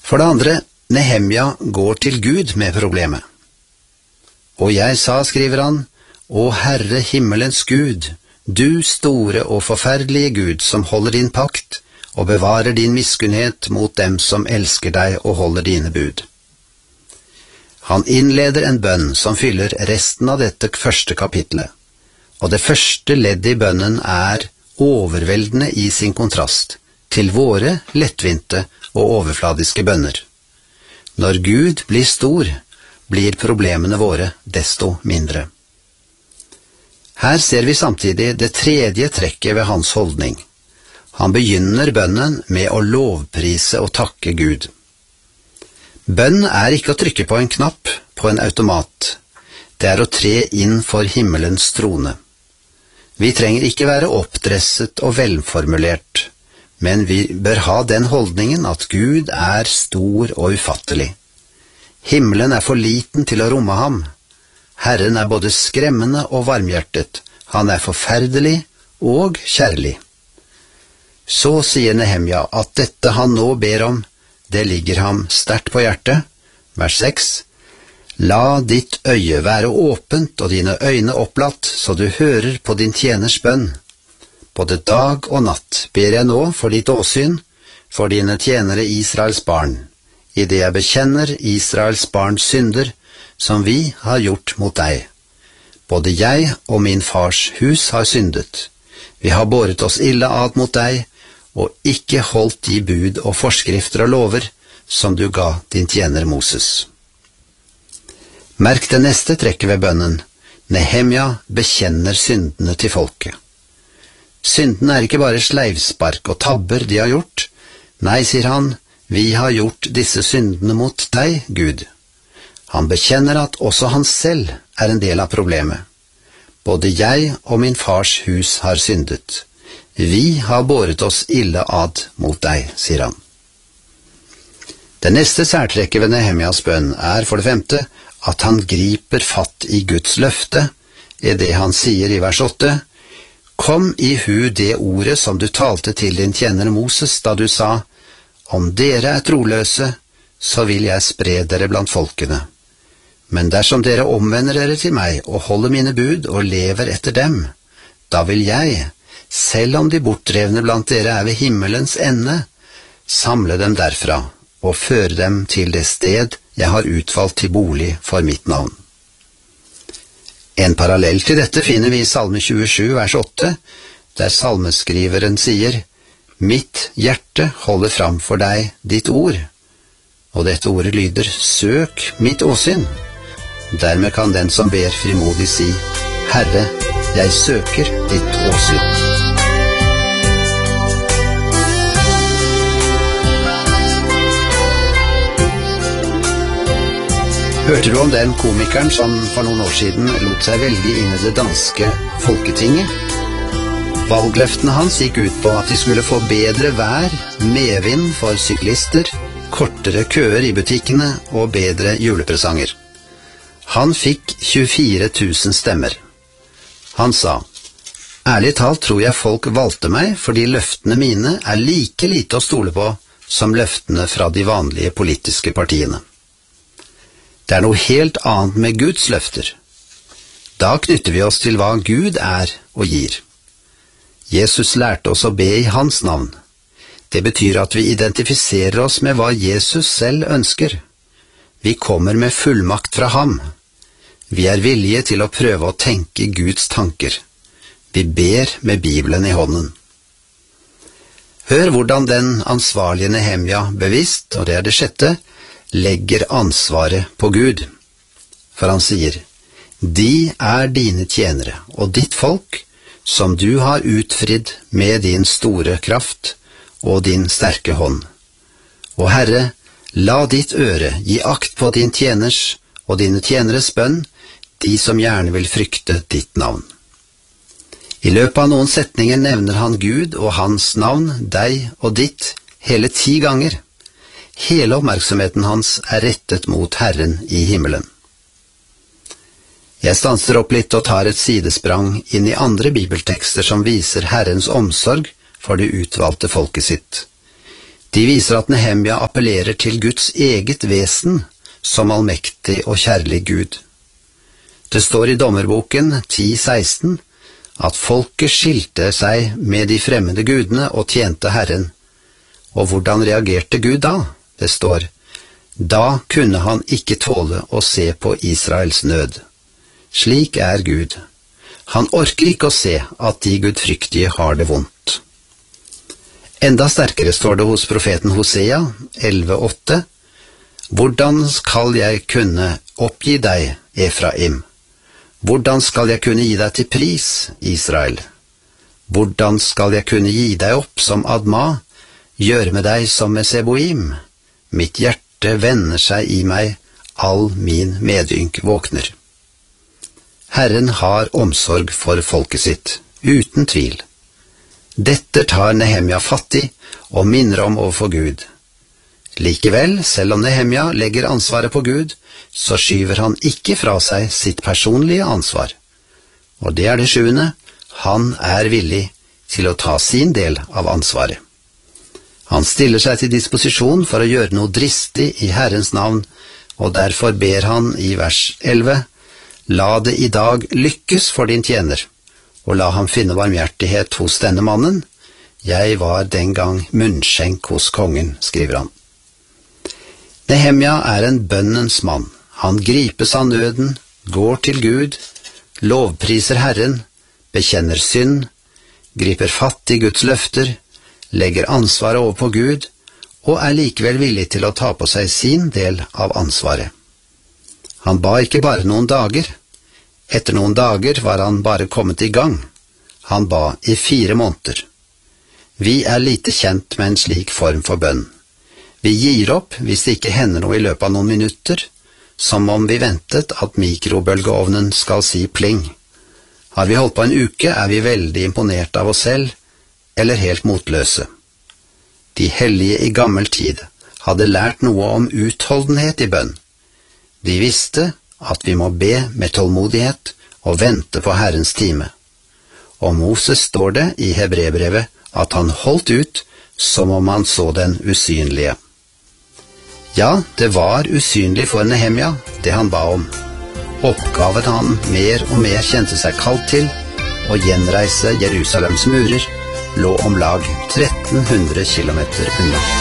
For det andre, Nehemja går til Gud med problemet. Og jeg sa, skriver han, «Å Herre himmelens Gud, du store og forferdelige Gud som holder din pakt og bevarer din miskunnhet mot dem som elsker deg og holder dine bud.» Han innleder en bønn som fyller resten av dette første kapitlet, og det første leddet i bønnen er overveldende i sin kontrast til våre lettvinte og overfladiske bønner. Når Gud blir stor, blir problemene våre desto mindre. Her ser vi samtidig det tredje trekket ved hans holdning. Han begynner bønnen med å lovprise og takke Gud. Bønn er ikke å trykke på en knapp på en automat. Det er å tre inn for himmelens trone. Vi trenger ikke være oppdresset og velformulert, men vi bør ha den holdningen at Gud er stor og ufattelig. Himmelen er for liten til å romme ham. Herren er både skremmende og varmhjertet. Han er forferdelig og kjærlig. Så sier Nehemja at dette han nå ber om, det ligger ham sterkt på hjertet. Vers 6. La ditt øye være åpent og dine øyne opplatt, så du hører på din tjeners bønn. Både dag og natt ber jeg nå for ditt åsyn, for dine tjenere Israels barn, i det jeg bekjenner Israels barns synder, som vi har gjort mot deg. Både jeg og min fars hus har syndet. Vi har båret oss ille ad mot deg, og ikke holdt de bud og forskrifter og lover som du ga din tjener Moses. Merk det neste trekket ved bønnen. Nehemja bekjenner syndene til folket. Syndene er ikke bare sleivspark og tabber de har gjort. Nei, sier han, vi har gjort disse syndene mot deg, Gud. Han bekjenner at også han selv er en del av problemet. Både jeg og min fars hus har syndet. Vi har båret oss ille ad mot deg, sier han. Det neste særtrekket ved Nehemjas bønn er for det femte at han griper fatt i Guds løfte, i det han sier i vers 8. Kom i hu det ordet som du talte til din tjener Moses da du sa, om dere er troløse, så vil jeg spre dere blant folkene. Men dersom dere omvender dere til meg og holder mine bud og lever etter dem, da vil jeg, selv om de bortdrevne blant dere er ved himmelens ende, samle dem derfra og føre dem til det sted jeg har utvalgt til bolig for mitt navn. En parallell til dette finner vi i Salme 27, vers 8, der salmeskriveren sier, «Mitt hjerte holder fram for deg ditt ord», og dette ordet lyder, «Søk mitt åsyn». Dermed kan den som ber frimodig si, «Herre, jeg søker ditt åsyn». Hørte du om den komikeren som for noen år siden lot seg velge inn i det danske folketinget? Valgløftene hans gikk ut på at de skulle få bedre vær, medvind for syklister, kortere køer i butikkene og bedre julepresanger. Han fikk 24 000 stemmer. Han sa, «Ærlig talt tror jeg folk valgte meg fordi løftene mine er like lite å stole på som løftene fra de vanlige politiske partiene. Det er noe helt annet med Guds løfter. Da knytter vi oss til hva Gud er og gir. Jesus lærte oss å be i hans navn. Det betyr at vi identifiserer oss med hva Jesus selv ønsker. Vi kommer med fullmakt fra ham. Vi er villige til å prøve å tenke Guds tanker. Vi ber med Bibelen i hånden. Hør hvordan den ansvarlige Nehemja bevisst, og det er det sjette, legger ansvaret på Gud. For han sier, «De er dine tjenere, og ditt folk, som du har utfridd med din store kraft og din sterke hånd. Og Herre, la ditt øre gi akt på din tjeners og dine tjeneres bønn, de som gjerne vil frykte ditt navn.» I løpet av noen setninger nevner han Gud og hans navn, deg og ditt, hele 10 ganger. Hele oppmerksomheten hans er rettet mot Herren i himmelen. Jeg stanser opp litt og tar et sidesprang inn i andre bibeltekster som viser Herrens omsorg for det utvalgte folket sitt. De viser at Nehemja appellerer til Guds eget vesen som allmektig og kjærlig Gud. Det står i Dommerboken 10:16 at folket skilte seg med de fremmede gudene og tjente Herren. Og hvordan reagerte Gud da? Det står: da kunne han ikke tåle å se på Israels nød. Slik er Gud. Han orker ikke å se at de gudfryktige har det vondt. Enda sterkere står det hos profeten Hosea 11:8: hvordan skal jeg kunne oppgi deg, Efraim? Hvordan skal jeg kunne gi deg til pris, Israel? Hvordan skal jeg kunne gi deg opp som Adma, gjøre med deg som med Seboim? Mitt hjerte vender seg i meg, all min medynk våkner. Herren har omsorg for folket sitt, uten tvil. Dette tar Nehemja fatt i og minner om overfor Gud. Likevel, selv om Nehemja legger ansvaret på Gud, så skyver han ikke fra seg sitt personlige ansvar. Og det er det 7. Han er villig til å ta sin del av ansvaret. Han stiller seg til disposisjon for å gjøre noe dristig i Herrens navn, og derfor ber han i vers 11: la det i dag lykkes for din tjener, og la ham finne barmhjertighet hos denne mannen. Jeg var den gang munnskjenk hos kongen, skriver han. Nehemja er en bønnens mann. Han gripes av nøden, går til Gud, lovpriser Herren, bekjenner synd, griper fatt i Guds løfter, legger ansvaret over på Gud, og er likevel villig til å ta på seg sin del av ansvaret. Han ba ikke bare noen dager. Etter noen dager var han bare kommet i gang. Han ba i 4 måneder. Vi er lite kjent med en slik form for bønn. Vi gir opp hvis det ikke hender noe i løpet av noen minutter, som om vi ventet at mikrobølgeovnen skal si pling. Har vi holdt på en uke, er vi veldig imponert av oss selv, eller helt motløse. De hellige i gammel tid hadde lært noe om utholdenhet i bønn. De visste at vi må be med tålmodighet og vente på Herrens time. Om Moses står det i Hebreerbrevet at han holdt ut som om han så den usynlige. Ja, det var usynlig for Nehemja, det han ba om. Oppgaven han mer og mer kjente seg kalt til, å gjenreise Jerusalems murer, lå om lag 1300 kilometer unna.